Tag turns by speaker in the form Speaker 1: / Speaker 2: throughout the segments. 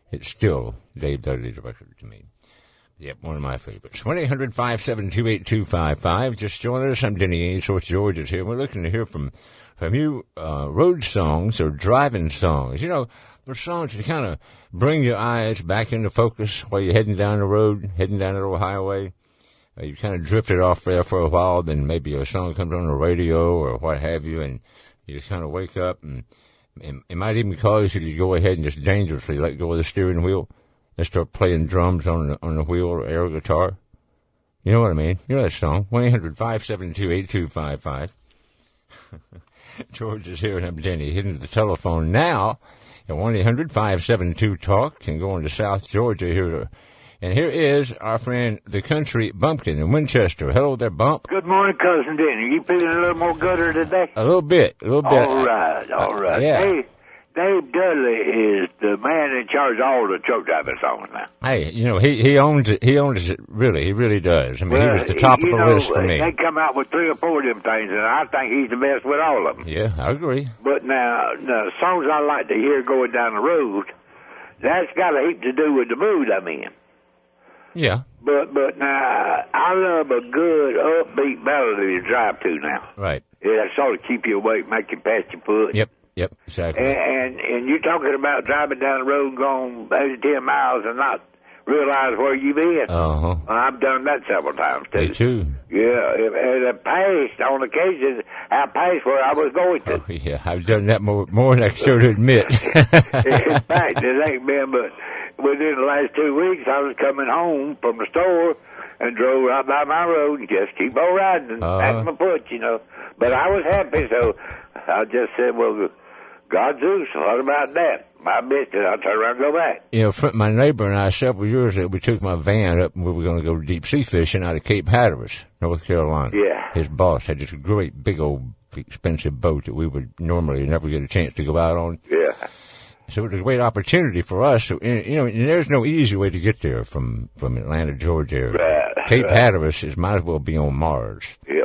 Speaker 1: It's still Dave Dudley's record to me. Yep, one of my favorites. 1-800-572-8255. Just join us. I'm Denny Ainsworth. George is here. We're looking to hear from you, road songs or driving songs. You know, those songs that kind of bring your eyes back into focus while you're heading down the road, heading down the little highway. You kind of drifted off there for a while, then maybe a song comes on the radio or what have you, and you just kind of wake up, and it might even cause you to go ahead and just dangerously let go of the steering wheel and start playing drums on the wheel or air guitar. You know what I mean? You know that song. 1-800-572-8255. George is here, and I'm Denny. Hitting the telephone now at 1-800-572-TALK. Can go on to South Georgia here. And here is our friend, the country bumpkin in Winchester. Hello there, Bump.
Speaker 2: Good morning, Cousin Denny. You feeling a little more gooder today?
Speaker 1: A little bit.
Speaker 2: All right.
Speaker 1: Yeah.
Speaker 2: Hey, Dave Dudley is the man in charge of all the truck driving songs now.
Speaker 1: Hey, you know, he owns it. He owns it, really. He really does. I mean, he was the top of the list for me.
Speaker 2: They come out with 3 or 4 of them things, and I think he's the best with all of them.
Speaker 1: Yeah, I agree.
Speaker 2: But now, the songs I like to hear going down the road, that's got a heap to do with the mood I'm in.
Speaker 1: Yeah.
Speaker 2: But now, I love a good upbeat melody to drive to now.
Speaker 1: Right.
Speaker 2: Yeah, that sort of keep you awake, make you pass your foot.
Speaker 1: Yep, exactly.
Speaker 2: And you're talking about driving down the road and going 8 to 10 miles and not realize where you've been.
Speaker 1: Uh-huh.
Speaker 2: I've done that several times, too.
Speaker 1: Me too.
Speaker 2: Yeah, and I passed, on occasion, I passed where I was going to.
Speaker 1: Oh, yeah, I've done that more than I care to admit.
Speaker 2: In fact, it ain't been, but within the last 2 weeks, I was coming home from the store and drove right by my road and just keep on riding and pat my foot, you know. But I was happy, so I just said, well, God Zeus, what about that? I missed it. I'll turn around and go back.
Speaker 1: You know, my neighbor and I, several years ago, we took my van up and we were going to go deep sea fishing out of Cape Hatteras, North Carolina.
Speaker 2: Yeah.
Speaker 1: His boss had this great, big old, expensive boat that we would normally never get a chance to go out on.
Speaker 2: Yeah.
Speaker 1: So it was a great opportunity for us. So, you know, and there's no easy way to get there from Atlanta, Georgia.
Speaker 2: Right.
Speaker 1: Cape Hatteras might as well be on Mars.
Speaker 2: Yep.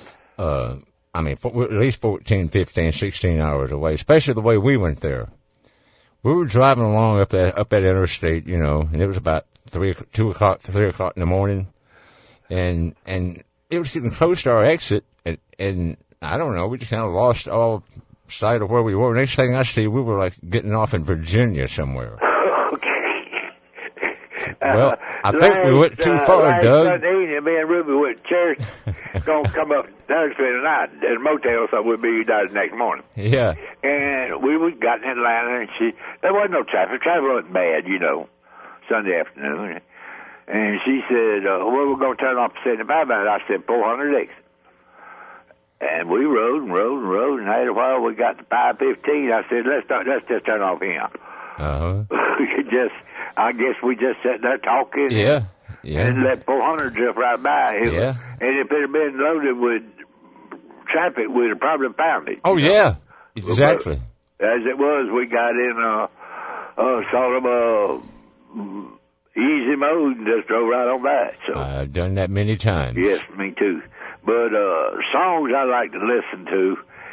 Speaker 1: I mean, at least 14, 15, 16 hours away, especially the way we went there. We were driving along up that interstate, you know, and it was about 3 o'clock in the morning. And it was getting close to our exit, and I don't know, we just kind of lost all sight of where we were. Next thing I see, we were like getting off in Virginia somewhere. Well, I think we went too far, Doug.
Speaker 2: Sunday evening, me and Ruby went to church. Gonna come up Thursday night at a motel, so we'll be there the next morning.
Speaker 1: Yeah.
Speaker 2: And we got in Atlanta, and there wasn't no traffic. Traffic wasn't bad, you know, Sunday afternoon. And she said, well, we're going to turn off the 75 out. I said, 400 exit. And we rode, and after a while we got to 515. I said, let's just turn off here. I guess we just sat there talking.
Speaker 1: Yeah.
Speaker 2: And let 400 drift right by. And if it had been loaded with traffic, we'd have probably found it.
Speaker 1: Oh, yeah. Exactly.
Speaker 2: But as it was, we got in sort of a easy mode and just drove right on by. So
Speaker 1: I've done that many times.
Speaker 2: Yes, me too. But songs I like to listen to,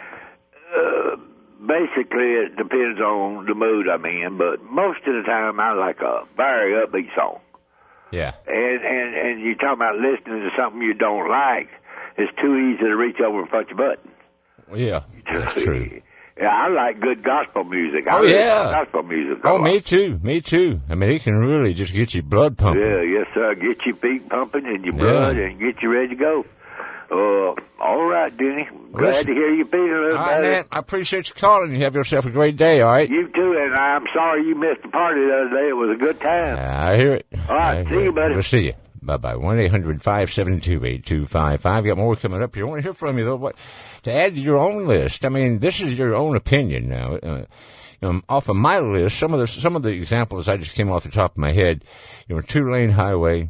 Speaker 2: basically it depends on the mood I'm in, but most of the time I like a very upbeat song.
Speaker 1: Yeah.
Speaker 2: And you're talking about listening to something you don't like, it's too easy to reach over and punch a button.
Speaker 1: Well, yeah, that's true.
Speaker 2: Yeah, I like good gospel music.
Speaker 1: I
Speaker 2: like gospel music.
Speaker 1: Me too. I mean, it can really just get your blood pumping.
Speaker 2: Yeah, yes, sir. Get your feet pumping and your blood and get you ready to go. All right, Denny. Glad to hear you feeling a little better.
Speaker 1: All right, man. I appreciate you calling. You have yourself a great day, all right?
Speaker 2: You too, and I'm sorry you missed the party the other day. It was a good time.
Speaker 1: I hear it.
Speaker 2: All right, see you, buddy.
Speaker 1: We'll see you. Bye-bye. 1-800-572-8255. Got more coming up here. I want to hear from you, though, to add to your own list. I mean, this is your own opinion now. Off of my list, some of the examples I just came off the top of my head, 2-lane highway,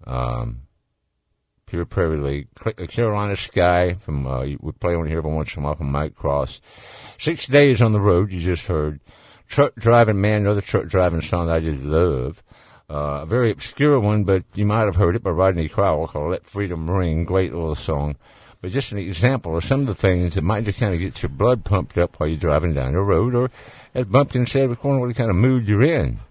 Speaker 1: Pure Prairie League, Carolina Sky from we play on here every once in a while from Mike Cross. 6 Days on the Road, you just heard. Truck Driving Man, another truck driving song that I just love. A very obscure one, but you might have heard it by Rodney Crowell called Let Freedom Ring. Great little song. But just an example of some of the things that might just kind of get your blood pumped up while you're driving down the road, or as Bumpkin said, according to what kind of mood you're in.